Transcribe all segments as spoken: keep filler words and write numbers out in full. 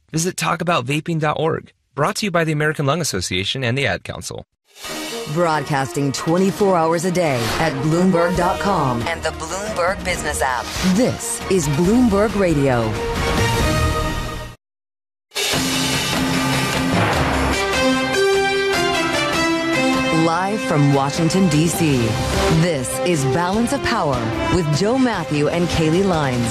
Visit talk about vaping dot org. Brought to you by the American Lung Association and the Ad Council. Broadcasting twenty-four hours a day at Bloomberg dot com and the Bloomberg Business app. This is Bloomberg Radio. Live from Washington, D C, this is Balance of Power with Joe Matthew and Kaylee Lines.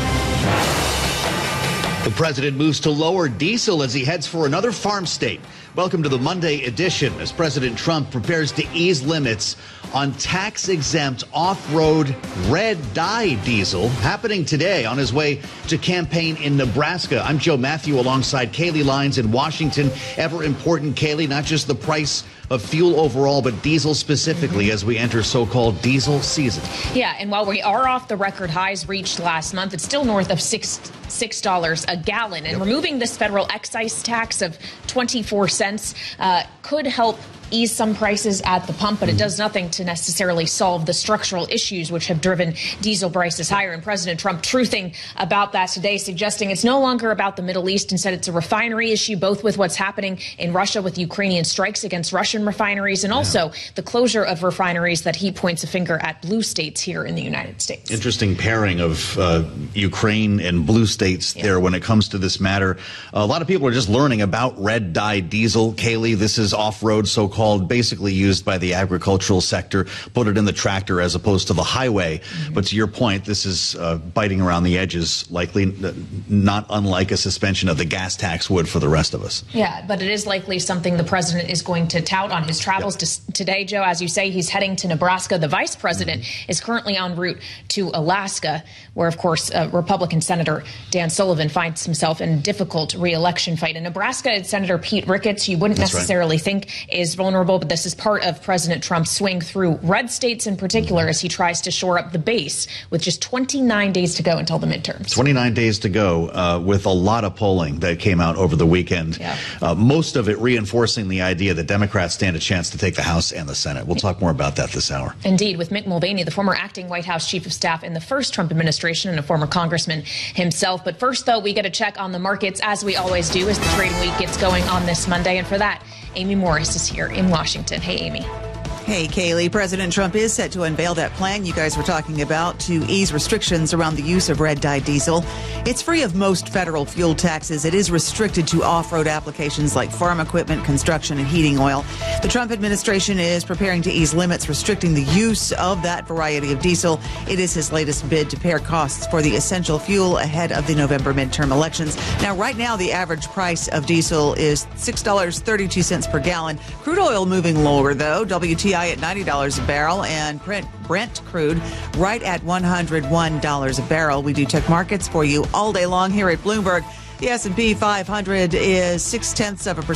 The president moves to lower diesel as he heads for another farm state. Welcome to the Monday edition as President Trump prepares to ease limits on tax-exempt off-road red dye diesel, happening today on his way to campaign in Nebraska. I'm Joe Matthew alongside Kaylee Lines in Washington. Ever important, Kaylee, not just the price of fuel overall, but diesel specifically as we enter so-called diesel season. Yeah, and while we are off the record highs reached last month, it's still north of six six dollars a gallon. And yep. removing this federal excise tax of twenty-four cents uh, could help ease some prices at the pump, but it does nothing to necessarily solve the structural issues which have driven diesel prices higher. And President Trump truthing about that today, suggesting it's no longer about the Middle East. Instead, it's a refinery issue, both with what's happening in Russia with Ukrainian strikes against Russian refineries and also yeah. the closure of refineries that he points a finger at blue states here in the United States. Interesting pairing of uh, Ukraine and blue states yeah. there when it comes to this matter. A lot of people are just learning about red dye diesel. Kaylee, this is off-road, so-called called basically used by the agricultural sector, put it in the tractor as opposed to the highway. Mm-hmm. But to your point, this is uh, biting around the edges, likely not unlike a suspension of the gas tax would for the rest of us. Yeah, but it is likely something the president is going to tout on his travels yep. to, today, Joe. As you say, he's heading to Nebraska. The vice president mm-hmm. is currently en route to Alaska, where, of course, uh, Republican Senator Dan Sullivan finds himself in a difficult re-election fight. In Nebraska, it's Senator Pete Ricketts, you wouldn't That's necessarily right. think is vulnerable, but this is part of President Trump's swing through red states in particular mm-hmm. as he tries to shore up the base with just twenty-nine days to go until the midterms. twenty-nine days to go uh, with a lot of polling that came out over the weekend. Yeah. Uh, most of it reinforcing the idea that Democrats stand a chance to take the House and the Senate. We'll talk more about that this hour. Indeed, with Mick Mulvaney, the former acting White House chief of staff in the first Trump administration and a former congressman himself. But first, though, we get a check on the markets, as we always do, as the trading week gets going on this Monday. And for that, Amy Morris is here in Washington. Hey, Amy. Hey, Kaylee. President Trump is set to unveil that plan you guys were talking about to ease restrictions around the use of red dye diesel. It's free of most federal fuel taxes. It is restricted to off-road applications like farm equipment, construction, and heating oil. The Trump administration is preparing to ease limits restricting the use of that variety of diesel. It is his latest bid to pare costs for the essential fuel ahead of the November midterm elections. Now, right now, the average price of diesel is six dollars and thirty-two cents per gallon. Crude oil moving lower, though. W T I at ninety dollars a barrel, and Brent, Brent crude right at one hundred one dollars a barrel. We do check markets for you all day long here at Bloomberg. The S and P five hundred is six tenths of a percent.